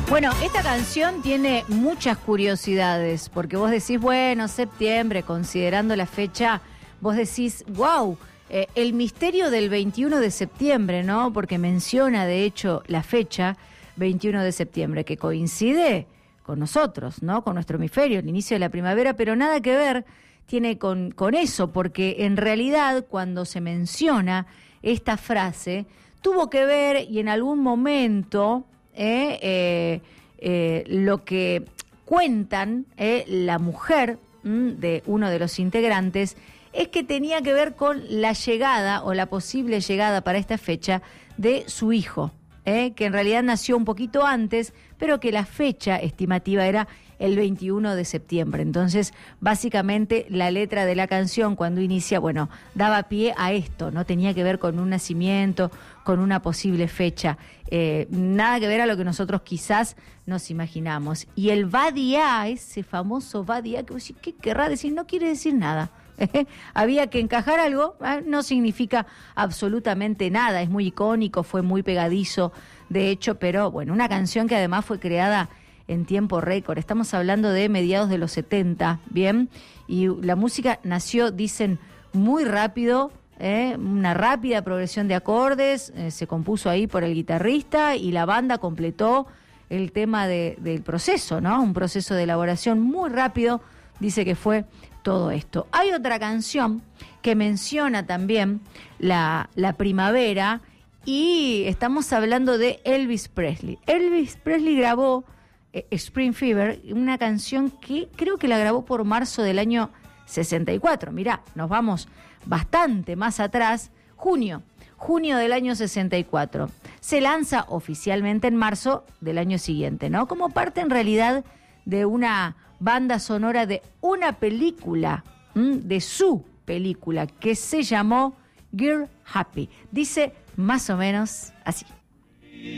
Bueno, esta canción tiene muchas curiosidades, porque vos decís, bueno, septiembre, considerando la fecha, vos decís, wow, el misterio del 21 de septiembre, ¿no? Porque menciona, de hecho, la fecha 21 de septiembre, que coincide con nosotros, ¿no? Con nuestro hemisferio, el inicio de la primavera, pero nada que ver tiene con eso, porque en realidad cuando se menciona esta frase, tuvo que ver y en algún momento lo que cuentan la mujer de uno de los integrantes es que tenía que ver con la llegada o la posible llegada para esta fecha de su hijo, que en realidad nació un poquito antes, pero que la fecha estimativa era el 21 de septiembre. Entonces, básicamente, la letra de la canción, cuando inicia, bueno, daba pie a esto, no tenía que ver con un nacimiento, con una posible fecha, nada que ver a lo que nosotros quizás nos imaginamos. Y el Badía, ese famoso Badía, que vos decís, ¿qué querrá decir? No quiere decir nada. Había que encajar algo, no significa absolutamente nada, es muy icónico, fue muy pegadizo, de hecho, pero bueno, una canción que además fue creada en tiempo récord. Estamos hablando de mediados de los 70, ¿bien? Y la música nació, dicen, muy rápido, una rápida progresión de acordes, se compuso ahí por el guitarrista y la banda completó el tema del proceso, ¿no? Un proceso de elaboración muy rápido, dice que fue todo esto. Hay otra canción que menciona también la primavera y estamos hablando de Elvis Presley. Elvis Presley grabó Spring Fever, una canción que creo que la grabó por marzo del año 64. Mirá, nos vamos bastante más atrás. Junio del año 64. Se lanza oficialmente en marzo del año siguiente, ¿no? Como parte en realidad de una banda sonora de una película, de su película, que se llamó Girl Happy. Dice más o menos así.